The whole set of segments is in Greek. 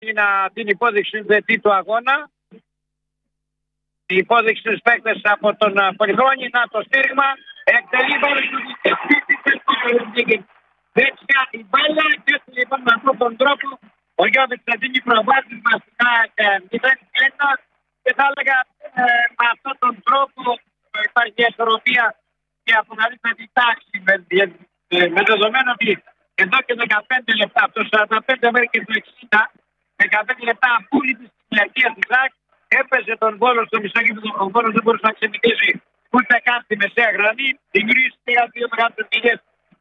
την υπόδειξη του αγώνα. Η υπόδειξη στους παίκτες από τον Πολυχρόνη, το στήριγμα. Εκτελεί μπάλα στο δίκτυο. Δεξιά η μπάλα και έτσι λοιπόν με αυτόν τον τρόπο ο Γιώβιτς θα δίνει προβάδισμα στα 0-1 και θα έλεγα με αυτόν τον τρόπο υπάρχει ισορροπία και αποκαλύπτει τη τάξη με δεδομένο ότι εδώ και 15 λεπτά, από το 45 μέχρι και το 60, 15 λεπτά απόλυτη διαρκεία της ΑΕΚ έπαιζε τον Βόλο στο μισό γήπεδο. Ο Βόλος δεν μπορούσε να ξενικήσει ούτε καν τη μεσαία γραμμή. Δημιουργήθηκε δύο μεγάλες ευκαιρίες.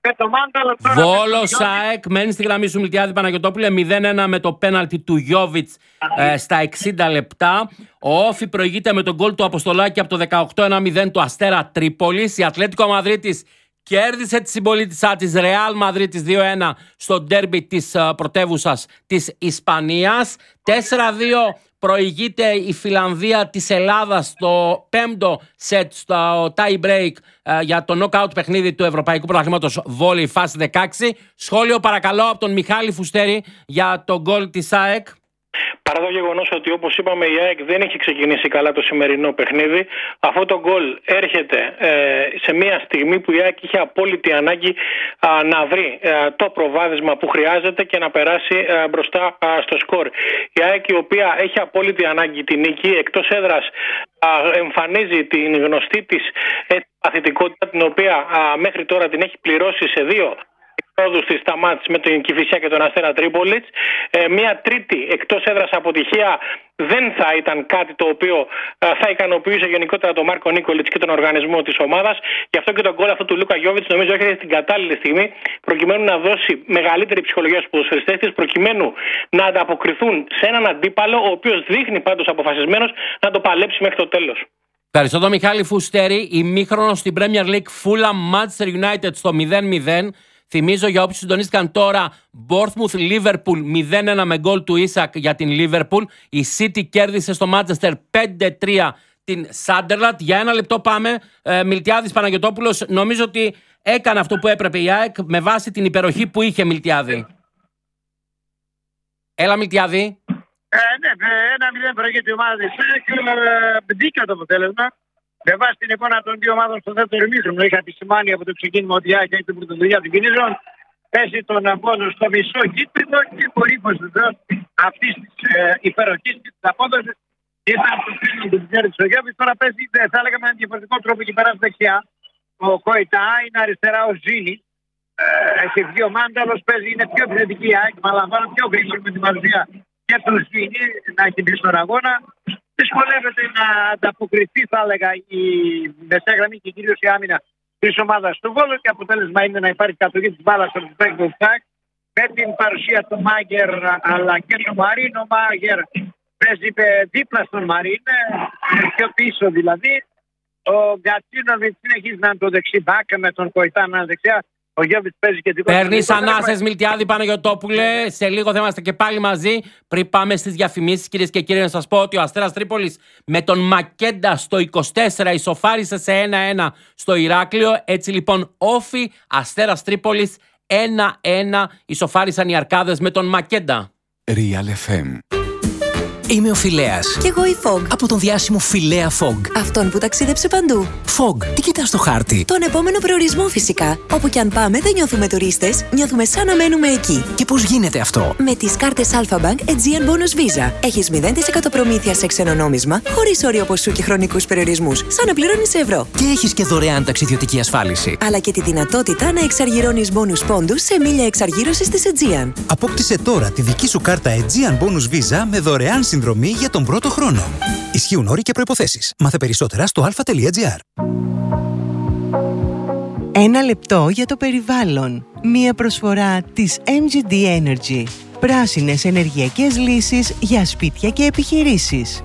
Βόλος ΑΕΚ, μένει στη γραμμή σου Μιλτιάδη Παναγιωτόπουλε, 0-1 με το πέναλτι του Γιώβιτς στα 60 λεπτά. Ο Όφι προηγείται με τον γκολ του Αποστολάκη από το 18-1-0 του Αστέρα Τρίπολης. Η Ατλέτικο Μαδρίτης κέρδισε τη συμπολίτησά της Ρεάλ Μαδρίτης 2-1 στο ντέρμπι της πρωτεύουσας της Ισπανίας. 4-2 προηγείται η Φιλανδία της Ελλάδας στο 5ο σετ στο tie break για το knockout παιχνίδι του Ευρωπαϊκού Πρωταθλήματος Βόλεϊ φάση 16. Σχόλιο παρακαλώ από τον Μιχάλη Φουστέρη για το γκολ της ΑΕΚ. Παρά το γεγονός ότι όπως είπαμε η ΑΕΚ δεν έχει ξεκινήσει καλά το σημερινό παιχνίδι, αυτό το γκολ έρχεται σε μια στιγμή που η ΑΕΚ είχε απόλυτη ανάγκη να βρει το προβάδισμα που χρειάζεται και να περάσει μπροστά στο σκορ. Η ΑΕΚ η οποία έχει απόλυτη ανάγκη τη νίκη, εκτός έδρας εμφανίζει την γνωστή της παθητικότητα, την οποία μέχρι τώρα την έχει πληρώσει σε δύο εξόδους της στα μάτς με την Κηφισιά και τον Αστέρα Τρίπολης. Μια τρίτη εκτός έδρας αποτυχία δεν θα ήταν κάτι το οποίο θα ικανοποιούσε γενικότερα τον Μάρκο Νίκολιτς και τον οργανισμό της ομάδας. Γι' αυτό και τον γκολ αυτού του Λούκα Γιώβιτς νομίζω έρχεται στην κατάλληλη στιγμή προκειμένου να δώσει μεγαλύτερη ψυχολογία στους ποδοσφαιριστές της, προκειμένου να ανταποκριθούν σε έναν αντίπαλο ο οποίος δείχνει πάντως αποφασισμένος να το παλέψει μέχρι το τέλος. Ευχαριστώ τον Μιχάλη Φουστέρη. Ημίχρονο στην Premier League Fulham Manchester United στο 0-0. Θυμίζω για όποιους συντονίστηκαν τώρα, Bournemouth Liverpool 0-1 με γκολ του Ίσακ για την Liverpool. Η City κέρδισε στο Manchester 5-3 την Sunderland. Για ένα λεπτό πάμε. Μιλτιάδης Παναγιωτόπουλος, νομίζω ότι έκανε αυτό που έπρεπε η ΑΕΚ με βάση την υπεροχή που είχε Μιλτιάδη. Έλα Μιλτιάδη. Ναι, 1-0 προηγείται η ομάδα της ΑΕΚ. Δίκαιο το αποτέλεσμα. Με βάση την εικόνα των δύο ομάδων στο δεύτερο ημίχρονο, είχα επισημάνει από το ξεκίνημα ότι η ΑΕΚ έχει την πρωτοβουλία των κινήσεων. Πέσει τον Απόλλωνα στο μισό γήπεδο και μπορεί βεβαίως αυτή τη υπεροχή τη απόδοση ήταν το φίλο του Τζέρι Σογιώβη. Τώρα παίζει, θα έλεγα με έναν διαφορετικό τρόπο και περάσει δεξιά. Ο Κοϊτά είναι αριστερά ο Ζήνη. Έχει βγει ο Μάνταλος, παίζει, είναι πιο επιθετική η ΑΕΚ. Μα λαμβάνω πιο γρήγορα με την παρουσία και του Ζήνη να έχει μπει στον αγώνα. Δυσκολεύεται να ανταποκριθεί, θα έλεγα, η μεσαία γραμμή και κυρίως η άμυνα της ομάδας του Βόλου και αποτέλεσμα είναι να υπάρχει κατοχή της μπάλας στον παίκτη του ΣΑΚ με την παρουσία του Μάγκερ αλλά και του Μαρίν. Ο Μάγκερ παίζει δίπλα στον Μαρίν, πιο πίσω δηλαδή. Ο Γκατσίνοβιτς συνεχίζει να είναι το δεξί μπακ με τον Κοϊτά να είναι δεξιά. Ο Γιώβιτς παίζει και δικό. Παίρνεις ανάσες Μιλτιάδη Παναγιωτόπουλε. Σε λίγο θα είμαστε και πάλι μαζί. Πριν πάμε στις διαφημίσεις, κυρίες και κύριοι, να σας πω ότι ο Αστέρας Τρίπολης με τον Μακέντα στο 24 ισοφάρισε σε 1-1 στο Ηράκλειο. Έτσι λοιπόν, Όφι Αστέρας Τρίπολης 1-1 ισοφάρισαν οι Αρκάδες με τον Μακέντα. Real FM. Είμαι ο Φιλέας. Κι εγώ η Fog. Από τον διάσημο Φιλέα Fog. Αυτόν που ταξίδεψε παντού. Fog, τι κοιτάς στο χάρτη? Τον επόμενο προορισμό φυσικά. Όπου κι αν πάμε δεν νιώθουμε τουρίστες, νιώθουμε σαν να μένουμε εκεί. Και πώς γίνεται αυτό? Με τις κάρτες Alpha Bank Aegean Bonus Visa. Έχεις 0% προμήθεια σε ξένο νόμισμα, χωρίς όριο ποσού και χρονικούς περιορισμούς, σαν να πληρώνεις σε ευρώ. Και έχεις και δωρεάν ταξιδιωτική ασφάλιση. Αλλά και τη δυνατότητα να εξαργυρώνεις bonus πόντους σε μίλια εξαργύρωσης της Aegean. Απόκτησε τώρα τη δική σου κάρτα Aegean Bonus Visa με δωρεάν συνδρομή για τον πρώτο χρόνο. Ισχύουν όροι και προϋποθέσεις. Μάθε περισσότερα στο alpha.gr. Ένα λεπτό για το περιβάλλον. Μία προσφορά της MGD Energy. Πράσινες ενεργειακές λύσεις για σπίτια και επιχειρήσεις.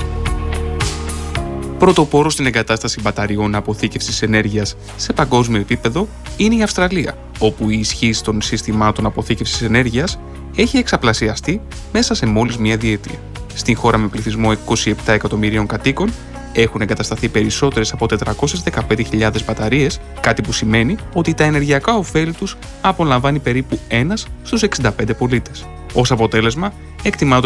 Πρωτοπόρο στην εγκατάσταση μπαταριών αποθήκευσης ενέργειας σε παγκόσμιο επίπεδο είναι η Αυστραλία, όπου η ισχύς των συστημάτων αποθήκευσης ενέργειας έχει εξαπλασιαστεί μέσα σε μόλις μία διετία. Στην χώρα με πληθυσμό 27 εκατομμυρίων κατοίκων έχουν εγκατασταθεί περισσότερες από 415.000 μπαταρίες, κάτι που σημαίνει ότι τα ενεργειακά ωφέλη τους απολαμβάνει περίπου 1 στους 65 πολίτες. Ως αποτέλεσμα, εκτιμάται